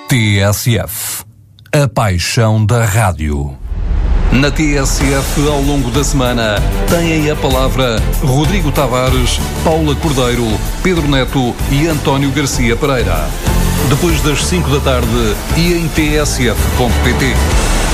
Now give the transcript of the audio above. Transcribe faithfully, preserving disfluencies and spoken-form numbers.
T S F, a paixão da rádio. Na T S F, ao longo da semana, têm a palavra Rodrigo Tavares, Paula Cordeiro, Pedro Neto e António Garcia Pereira. Depois das cinco da tarde e em t s f ponto p t.